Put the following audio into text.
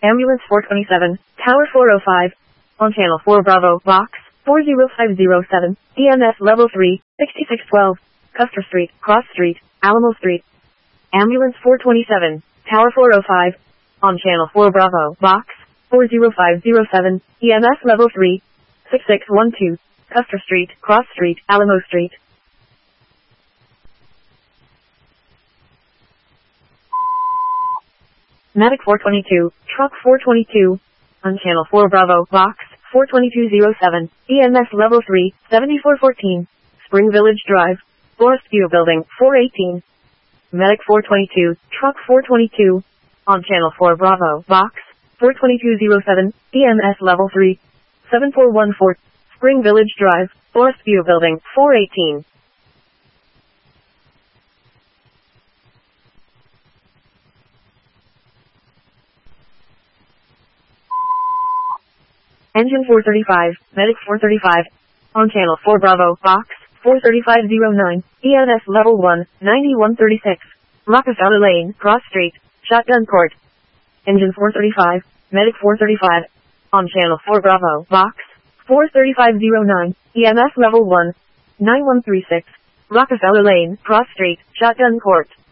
Ambulance 427, Tower 405. On Channel 4 Bravo, Box 40507, EMS Level 3, 6612, Custer Street, Cross Street, Alamo Street. Ambulance 427, Tower 405. On Channel 4 Bravo, Box 40507, EMS Level 3, 6612, Custer Street, Cross Street, Alamo Street. Medic 422, Truck 422. On Channel 4 Bravo, Box 42207, EMS Level 3, 7414, Spring Village Drive, Forest View Building 418. Medic 422, Truck 422. On Channel 4 Bravo, Box 42207, EMS Level 3, 7414, Spring Village Drive, Forest View Building 418. Engine 435, Medic 435. On Channel 4 Bravo, Box 43509, EMS Level 1, 9136, Rockefeller Lane, Cross Street, Shotgun Court. Engine 435, Medic 435. On Channel 4 Bravo, Box 43509, EMS Level 1, 9136, Rockefeller Lane, Cross Street, Shotgun Court.